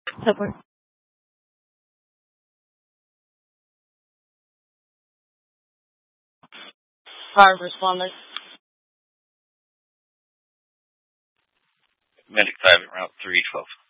Support. Fire responders. Medic 5 at Route 312.